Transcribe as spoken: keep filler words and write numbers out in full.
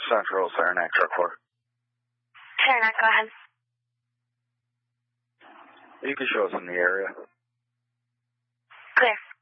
Central Saranac Truck four. Saranac, go ahead. You can show us in the area. Clear.